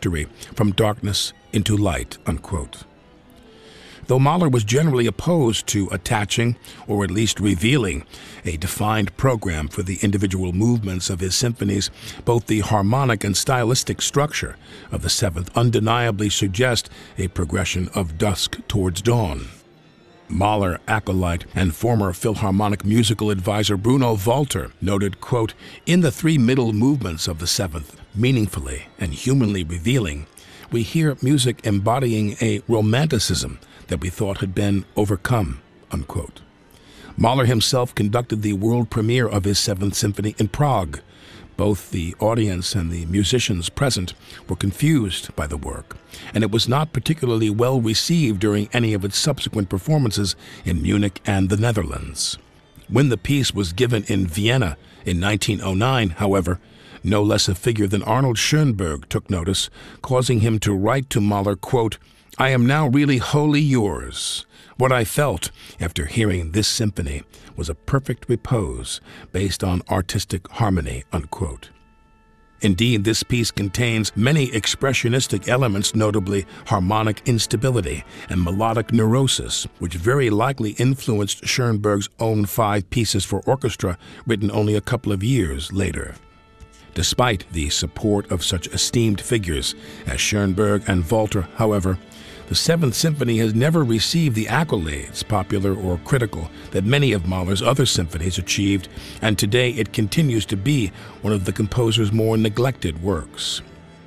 trajectory from darkness into light," unquote. Though Mahler was generally opposed to attaching, or at least revealing, a defined program for the individual movements of his symphonies, both the harmonic and stylistic structure of the Seventh undeniably suggest a progression of dusk towards dawn. Mahler acolyte and former Philharmonic musical advisor Bruno Walter noted, quote, "In the three middle movements of the Seventh, meaningfully and humanly revealing, we hear music embodying a romanticism that we thought had been overcome," unquote. Mahler himself conducted the world premiere of his Seventh Symphony in Prague. Both the audience and the musicians present were confused by the work, and it was not particularly well received during any of its subsequent performances in Munich and the Netherlands. When the piece was given in Vienna in 1909, however, no less a figure than Arnold Schoenberg took notice, causing him to write to Mahler, quote, "I am now really wholly yours. What I felt after hearing this symphony was a perfect repose based on artistic harmony," unquote. Indeed, this piece contains many expressionistic elements, notably harmonic instability and melodic neurosis, which very likely influenced Schoenberg's own 5 pieces for orchestra, written only a couple of years later. Despite the support of such esteemed figures as Schoenberg and Walter, however, the Seventh Symphony has never received the accolades, popular or critical, that many of Mahler's other symphonies achieved, and today it continues to be one of the composer's more neglected works.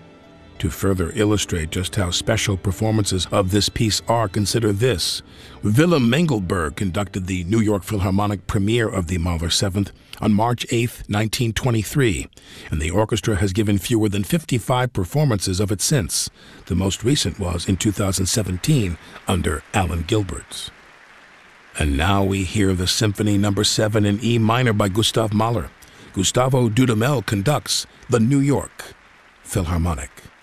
To further illustrate just how special performances of this piece are, consider this. Willem Mengelberg conducted the New York Philharmonic premiere of the Mahler Seventh on March 8, 1923, and the orchestra has given fewer than 55 performances of it since. The most recent was in 2017 under Alan Gilbert. And now we hear the Symphony No. 7 in E minor by Gustav Mahler. Gustavo Dudamel conducts the New York Philharmonic.